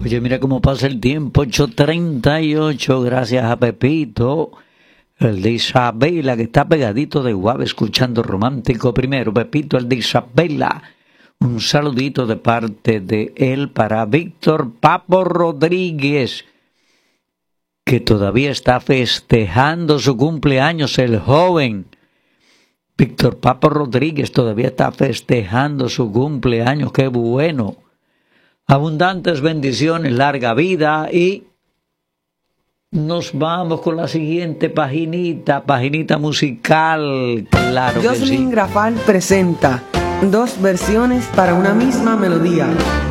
Oye, mira cómo pasa el tiempo, 8:38, gracias a Pepito, el de Isabela, que está pegadito de Guave escuchando Romántico Primero. Pepito, el de Isabela, un saludito de parte de él para Víctor Papo Rodríguez, que todavía está festejando su cumpleaños, el joven. Víctor Papo Rodríguez todavía está festejando su cumpleaños, qué bueno. Abundantes bendiciones, larga vida, y nos vamos con la siguiente paginita musical. Claro que sí. Jocelyn Grafal presenta dos versiones para una misma melodía.